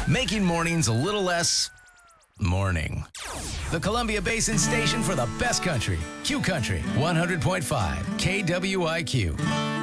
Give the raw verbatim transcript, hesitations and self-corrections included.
making mornings a little less morning. The Columbia Basin station for the best country. Q Country, one hundred point five K W I Q.